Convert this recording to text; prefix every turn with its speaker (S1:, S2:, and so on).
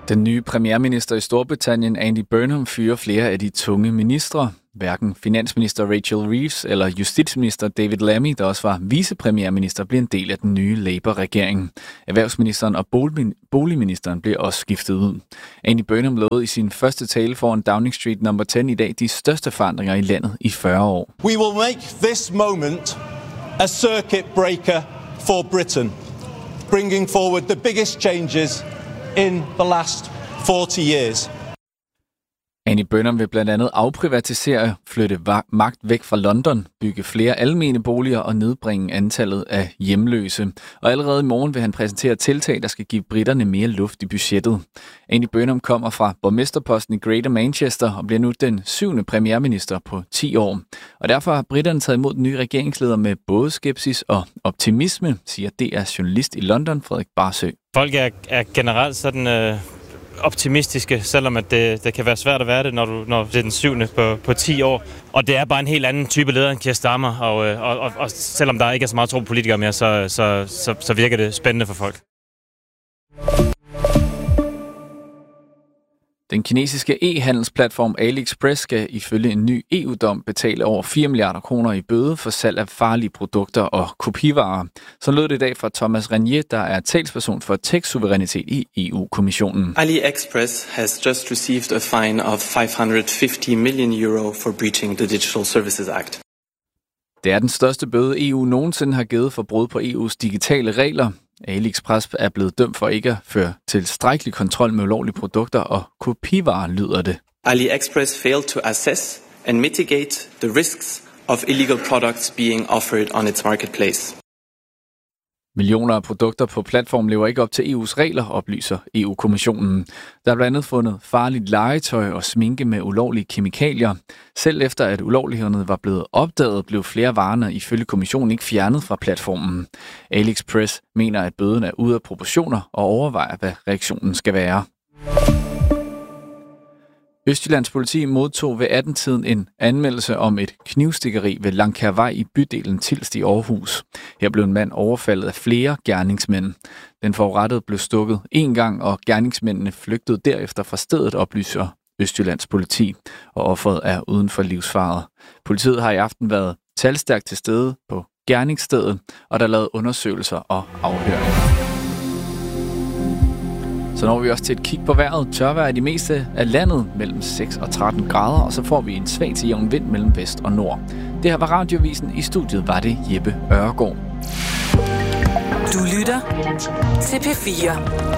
S1: Den nye premierminister i Storbritannien, Andy Burnham, fyrer flere af de tunge ministre. Hverken finansminister Rachel Reeves eller justitsminister David Lammy, der også var vicepremierminister, bliver en del af den nye Labour-regering. Erhvervsministeren og boligministeren bliver også skiftet ud. Andy Burnham lovede i sin første tale foran Downing Street No. 10 i dag de største forandringer i landet i 40 år.
S2: We will make this moment a circuit breaker for Britain, bringing forward the biggest changes in the last 40 years.
S1: Andy Burnham vil blandt andet afprivatisere, flytte magt væk fra London, bygge flere almene boliger og nedbringe antallet af hjemløse. Og allerede i morgen vil han præsentere tiltag, der skal give britterne mere luft i budgettet. Andy Burnham kommer fra borgmesterposten i Greater Manchester og bliver nu den 7. premierminister på 10 år. Og derfor har britterne taget imod den nye regeringsleder med både skepsis og optimisme, siger DR journalist i London, Frederik Barsø.
S3: Folk er generelt sådan optimistiske, selvom at det kan være svært at være det, når det er den 7. på 10 år. Og det er bare en helt anden type leder end Keir Starmer, og selvom der ikke er så meget tro på politikere mere, så virker det spændende for folk.
S1: Den kinesiske e-handelsplatform AliExpress skal ifølge en ny EU-dom betale over 4 milliarder kroner i bøde for salg af farlige produkter og kopivarer. Så lød det i dag fra Thomas Renier, der er talsperson for tekstsuverænitet i EU-kommissionen.
S4: AliExpress has just received a fine of 550 million euro for breaching the Digital Services Act.
S1: Det er den største bøde EU nogensinde har givet for brud på EU's digitale regler. AliExpress er blevet dømt for ikke at føre tilstrækkelig kontrol med ulovlige produkter og kopivarer, lyder det.
S4: AliExpress failed to assess and mitigate the risks of illegal products being offered on its marketplace.
S1: Millioner af produkter på platformen lever ikke op til EU's regler, oplyser EU-kommissionen. Der er blandt andet fundet farligt legetøj og sminke med ulovlige kemikalier. Selv efter at ulovlighederne var blevet opdaget, blev flere varer ifølge kommissionen ikke fjernet fra platformen. AliExpress mener, at bøden er ude af proportioner og overvejer, hvad reaktionen skal være. Østjyllands politi modtog ved 18-tiden en anmeldelse om et knivstikkeri ved Langkærvej i bydelen Tilst i Aarhus. Her blev en mand overfaldet af flere gerningsmænd. Den forurettede blev stukket en gang, og gerningsmændene flygtede derefter fra stedet, oplyser Østjyllands politi, og offeret er uden for livsfare. Politiet har i aften været talstærkt til stede på gerningsstedet, og der er lavet undersøgelser og afhøringer. Så når vi også til et kig på vejret. Tørvejr i de meste af landet mellem 6 og 13 grader, og så får vi en svag til jævn vind mellem vest og nord. Det her var Radioavisen. I studiet var det Jeppe Ørgaard.
S5: Du lytter til P4.